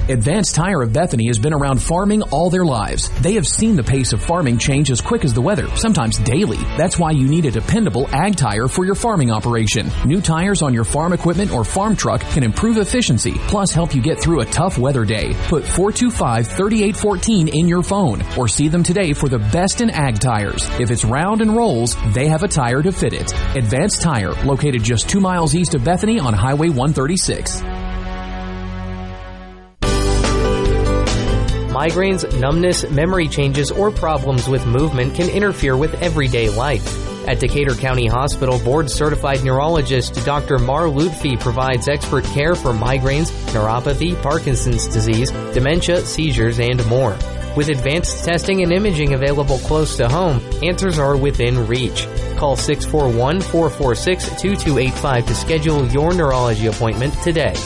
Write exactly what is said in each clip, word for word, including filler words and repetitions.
Advanced Tire of Bethany has been around farming all their lives. They have seen the pace of farming change as quick as the weather, sometimes daily. That's why you need a dependable ag tire for your farming operation. New tires on your farm equipment or farm truck can improve efficiency, plus help you get through a tough weather day. Put four two five, three eight one four in your phone or see them today for the best in ag tires. If it's round and rolls, they have a tire to fit it. Advanced Tire, located just two miles east of Bethany on Highway one thirty-six. Migraines, numbness, memory changes, or problems with movement can interfere with everyday life. At Decatur County Hospital, board-certified neurologist Doctor Mar Lutfi provides expert care for migraines, neuropathy, Parkinson's disease, dementia, seizures, and more. With advanced testing and imaging available close to home, answers are within reach. Call six four one, four four six, two two eight five to schedule your neurology appointment today.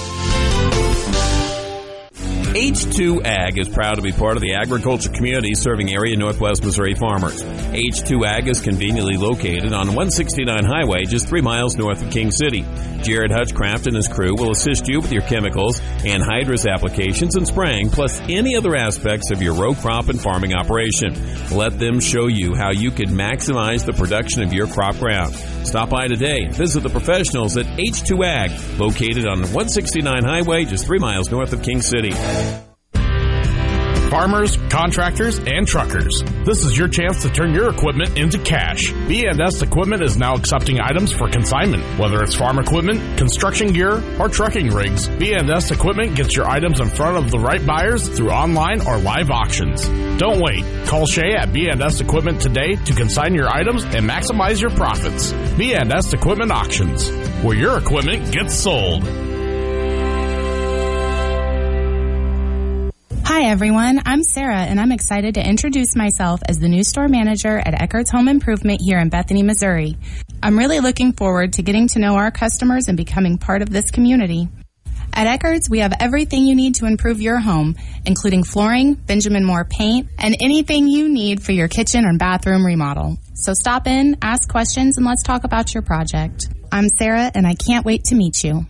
H two Ag is proud to be part of the agriculture community serving area Northwest Missouri farmers. H two Ag is conveniently located on one sixty-nine Highway, just three miles north of King City. Jared Hutchcraft and his crew will assist you with your chemicals, anhydrous applications, and spraying, plus any other aspects of your row crop and farming operation. Let them show you how you can maximize the production of your crop ground. Stop by today and visit the professionals at H two Ag, located on one sixty-nine Highway, just three miles north of King City. Farmers, contractors, and truckers. This is your chance to turn your equipment into cash. B and S Equipment is now accepting items for consignment. Whether it's farm equipment, construction gear, or trucking rigs, B and S Equipment gets your items in front of the right buyers through online or live auctions. Don't wait. Call Shay at B and S Equipment today to consign your items and maximize your profits. B and S Equipment Auctions, where your equipment gets sold. Hi everyone, I'm Sarah and I'm excited to introduce myself as the new store manager at Eckert's Home Improvement here in Bethany, Missouri. I'm really looking forward to getting to know our customers and becoming part of this community. At Eckert's, we have everything you need to improve your home, including flooring, Benjamin Moore paint, and anything you need for your kitchen or bathroom remodel. So stop in, ask questions, and let's talk about your project. I'm Sarah and I can't wait to meet you.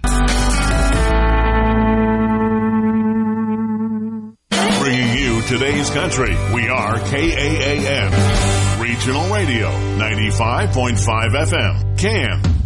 Bringing you today's country. We are K A A N, Regional Radio, ninety-five point five F M, C A M.